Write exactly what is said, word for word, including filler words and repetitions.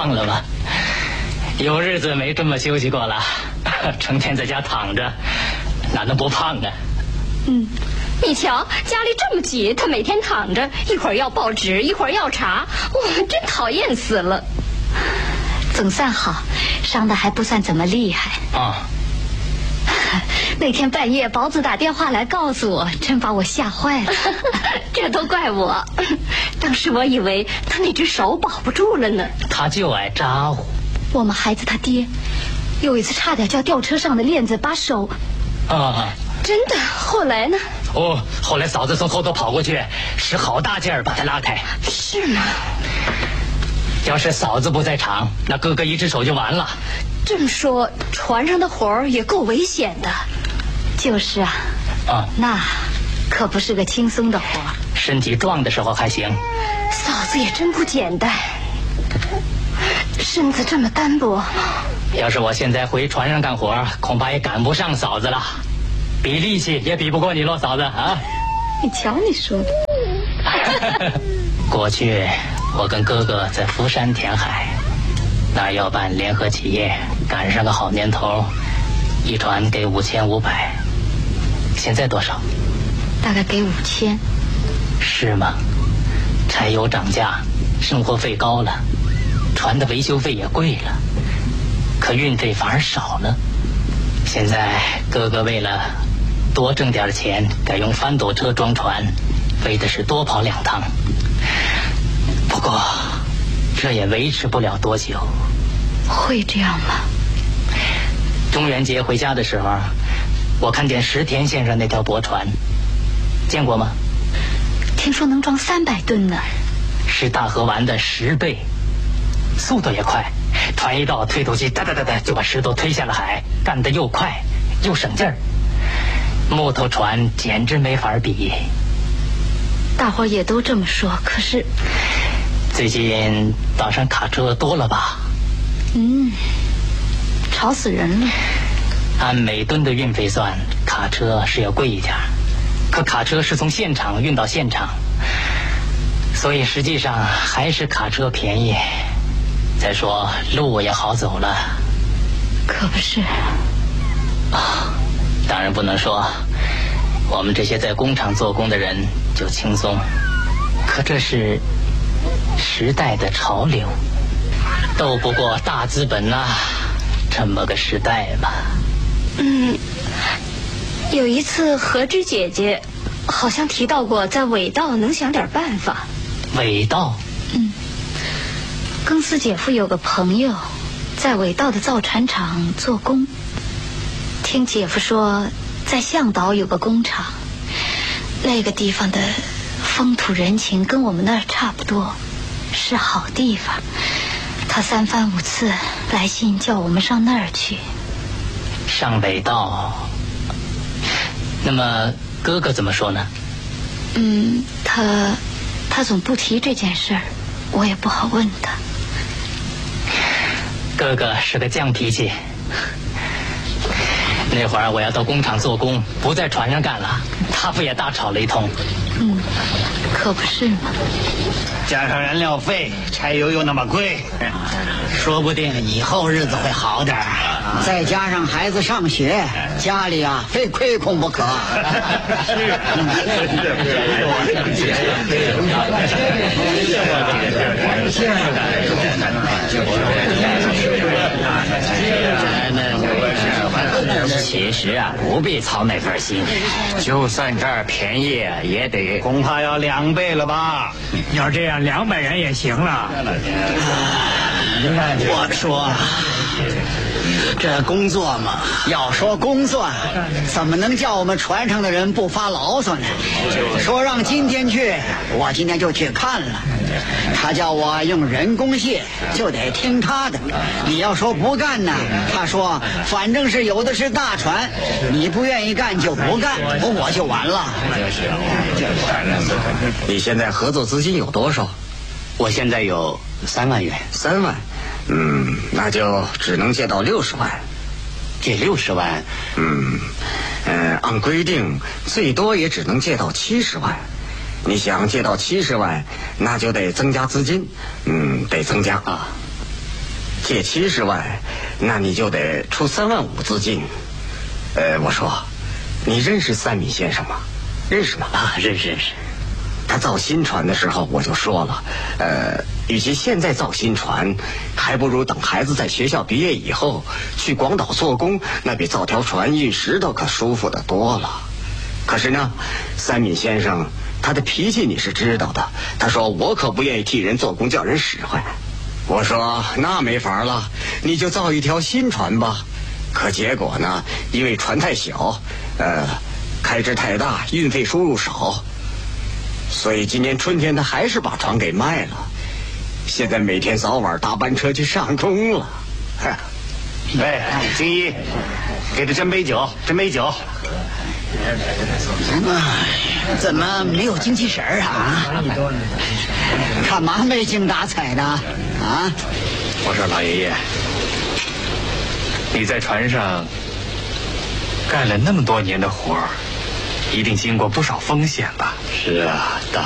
胖了吗？有日子没这么休息过了，成天在家躺着，哪能不胖呢？ 嗯，你瞧，家里这么挤，他每天躺着，一会儿要报纸，一会儿要茶，我真讨厌死了。 总算好，伤的还不算怎么厉害啊。 那天半夜宝子打电话来告诉我，真把我吓坏了。 这都怪我，当时我以为他那只手保不住了呢。 他就爱咋呼。 我们孩子他爹有一次差点叫吊车上的链子把手啊， 真的。后来呢？ 哦，后来嫂子从后头跑过去，使好大劲儿把他拉开。 是吗？ 要是嫂子不在场，那哥哥一只手就完了。 这么说，船上的活儿也够危险的。 就是啊， 啊， 那可不是个轻松的活。 身体壮的时候还行。 嫂子也真不简单，身子这么单薄。 要是我现在回船上干活，恐怕也赶不上嫂子了，比力气也比不过你喽，嫂子啊！ 你瞧你说的。 过去我跟哥哥在福山填海，那儿要办联合企业，赶上个好年头，一船给五千五百。现在多少？ 大概给五千。 是吗？柴油涨价，生活费高了，船的维修费也贵了，可运费反而少了。现在哥哥为了多挣点钱，改用翻斗车装船，为的是多跑两趟。不过这也维持不了多久。 会这样吗？ 中元节回家的时候，我看见石田线上那条驳船，见过吗？ 听说能装三百吨呢。 是大河湾的十倍，速度也快，船一到，推土机哒哒哒哒就把石头推下了海，干得又快又省劲儿。木头船简直没法比。 大伙也都这么说，可是最近岛上卡车多了吧？ 嗯，吵死人了。 按每吨的运费算，卡车是要贵一点，可卡车是从现场运到现场，所以实际上还是卡车便宜。再说路也好走了。 可不是啊，当然不能说我们这些在工厂做工的人就轻松，可这是时代的潮流，斗不过大资本呐、啊，这么个时代嘛。 嗯，有一次何芝姐姐好像提到过，在尾道能想点办法。 尾道？ 嗯，公司姐夫有个朋友在尾道的造船厂做工，听姐夫说在向导有个工厂，那个地方的风土人情跟我们那儿差不多，是好地方。他三番五次来信叫我们上那儿去。 上尾道？那么哥哥怎么说呢？ 嗯，他他总不提这件事儿，我也不好问他。 哥哥是个犟脾气。那会儿我要到工厂做工，不在船上干了，他不也大吵了一通？ 嗯，可不是嘛。 加上燃料费，柴油又那么贵， 说不定以后日子会好点儿。 再加上孩子上学，家里啊非亏空不可。 是， 其实啊，不必操那份心，就算这儿便宜，也得恐怕要两倍了吧？ 要这样，两百元也行了。 我说，这工作嘛，要说工作，怎么能叫我们船上的人不发牢骚呢？说让今天去，我今天就去看了。他叫我用人工卸，就得听他的。你要说不干呢，他说反正是有的是大船，你不愿意干就不干，我就完了。 你现在合作资金有多少？ 我现在有三万元。 三万？嗯，那就只能借到六十万。 借六十万？ 嗯，呃，按规定最多也只能借到七十万。你想借到七十万，那就得增加资金，嗯，得增加啊。 借七十万，那你就得出三万五资金。呃，我说，你认识三米先生吗？认识吗？ 啊，认识认识。 他造新船的时候我就说了，呃，与其现在造新船，还不如等孩子在学校毕业以后去广岛做工，那比造条船运石头可舒服得多了。可是呢，三米先生他的脾气你是知道的，他说我可不愿意替人做工叫人使唤。我说那没法了，你就造一条新船吧。可结果呢，因为船太小，呃，开支太大，运费收入少，所以今年春天他还是把船给卖了。现在每天早晚搭班车去上工了。 哎，京一，给他斟杯酒，斟杯酒。 怎么怎么没有精气神儿啊？干嘛没精打采的啊？ 我说老爷爷，你在船上干了那么多年的活儿，一定经过不少风险吧？ 是啊，大